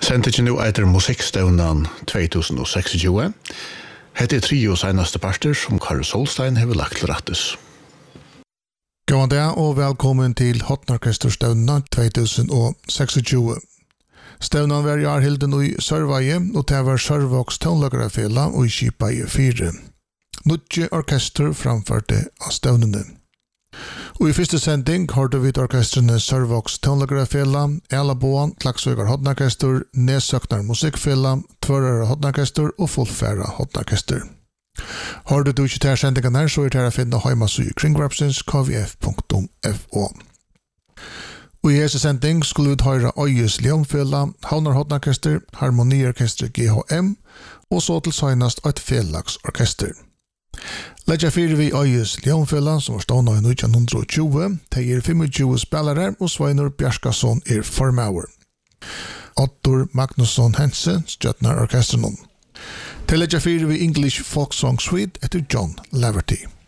Sendte nu etter musikkstevnen 2026. Hette trio senaste parter som Kari Solstein har lagt til rattes. God dag og velkommen til Hotnorkesterstevnen 2026. Stevnen var i Arhilden og i Sørveie, og det var Sørvåks tonlagerafela og i Kipaie 4. Nutje orkester framførte av stevnene. Og i første sending hørte vi orkestrene Sørvåks tonlagerafela, Elaboan, Klaksvøgar Hotnorkester, Nesøknar Musikkfela, Tvørare Hotnorkester og Fullfæra Hotnorkester. Hørte du ikke til sendingen her, så er det å finne heimasøy kringvarpsens kvf.fo. Og i hese sending skulle vi høre Øyes Leonfela, Havnar Hotnorkester, Harmoniorkester GHM, og så til senest et felagsorkester. Ledja fyrir vi Øyes Leonfela, som var stående i 1920, det er 25 spillere, og Sveinur Bjarskason er formauer. Ottor Magnusson Hense støtnar orkestrenon. Til ledja fyrir vi English Folk Song Suite etter John Laverty.